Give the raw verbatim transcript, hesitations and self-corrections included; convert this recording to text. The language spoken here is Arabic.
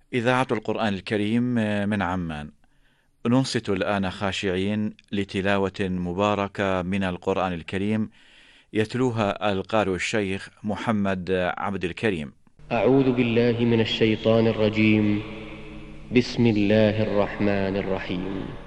إذاعة القرآن الكريم من عمان. ننصت الآن خاشعين لتلاوة مباركة من القرآن الكريم يتلوها القارئ الشيخ محمد عبد الكريم. أعوذ بالله من الشيطان الرجيم. بسم الله الرحمن الرحيم.